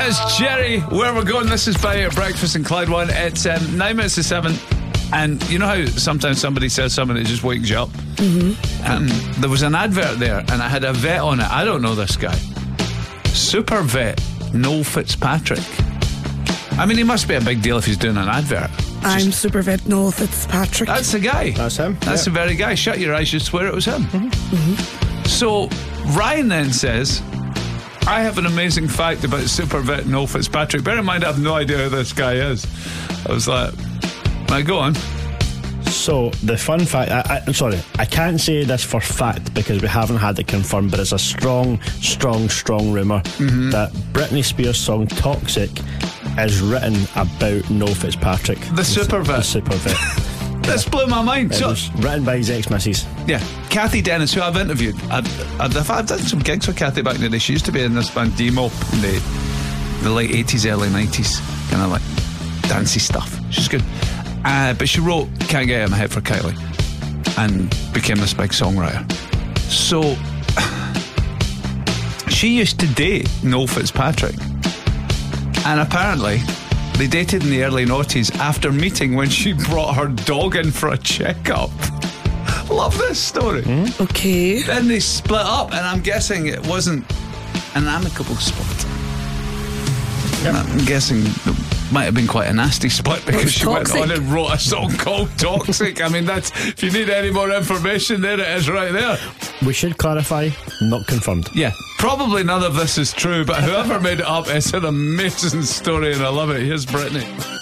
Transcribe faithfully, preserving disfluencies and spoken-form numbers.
It's Jerry. Where we're going? This is Barry at Breakfast in Clyde One. It's um, nine minutes to seven. And you know how sometimes somebody says something that just wakes you up? Mm-hmm. Um, there was an advert there, and I had a vet on it. I don't know this guy. Super vet Noel Fitzpatrick. I mean, he must be a big deal if he's doing an advert. I'm Super Vet Noel Fitzpatrick. That's the guy. That's him. That's yeah. the very guy. Shut your eyes, you swear it was him. Mm-hmm. Mm-hmm. So Ryan then says, I have an amazing fact about Super Vet Noel Fitzpatrick. Bear in mind, I have no idea who this guy is. I was like, right, go on. So the fun fact, I, I, sorry, I can't say this for fact because we haven't had it confirmed, but it's a strong, strong, strong rumour mm-hmm. that Britney Spears' song Toxic is written about Noel Fitzpatrick. The Super Vet. The Super Vet. This blew my mind. It so, was written by his ex-missus. Yeah, Kathy Dennis, who I've interviewed. I've, I've, I've done some gigs with Kathy back in the day. She used to be in this band Demo in the, the late eighties, early nineties, kind of like dancey stuff. She's good. Uh, but she wrote Can't Get Out of My Head for Kylie and became this big songwriter. So she used to date Noel Fitzpatrick, and apparently they dated in the early noughties after meeting when she brought her dog in for a checkup. Love this story. Mm. Okay. Then they split up, and I'm guessing it wasn't an amicable split. Yep. I'm guessing it might have been quite a nasty split because she toxic. went on and wrote a song called Toxic. I mean, that's, if you need any more information, there it is right there. We should clarify, not confirmed. Yeah, probably none of this is true, but whoever made it up, it's an amazing story and I love it. Here's Britney.